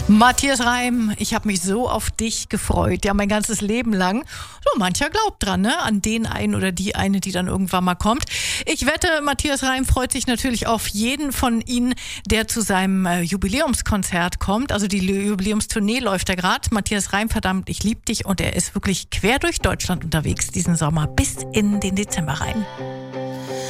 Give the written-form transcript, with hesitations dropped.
Matthias Reim, ich habe mich so auf dich gefreut, ja mein ganzes Leben lang. So, mancher glaubt dran, ne? An den einen oder die eine, die dann irgendwann mal kommt. Ich wette, Matthias Reim freut sich natürlich auf jeden von Ihnen, der zu seinem Jubiläumskonzert kommt. Also die Jubiläumstournee läuft ja gerade. Matthias Reim, verdammt, ich lieb dich, und er ist wirklich quer durch Deutschland unterwegs diesen Sommer bis in den Dezember rein.